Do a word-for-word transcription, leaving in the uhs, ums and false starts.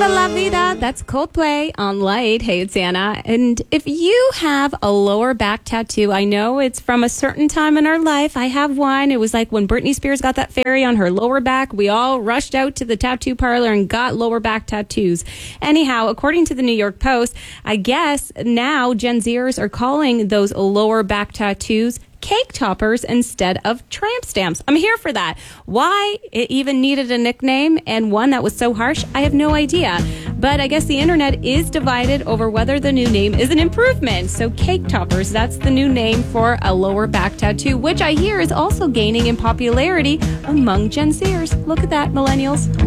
Viva la vida. That's Coldplay on Light. Hey, it's Anna. And if you have a lower back tattoo, I know it's from a certain time in our life. I have one. It was like when Britney Spears got that fairy on her lower back. We all rushed out to the tattoo parlor and got lower back tattoos. Anyhow, according to the New York Post, I guess now Gen Zers are calling those lower back tattoos cake toppers instead of tramp stamps. I'm here for that. Why it even needed a nickname and one that was so harsh, I have no idea. But I guess the internet is divided over whether the new name is an improvement. So cake toppers, that's the new name for a lower back tattoo, which I hear is also gaining in popularity among Gen Zers. Look at that, millennials.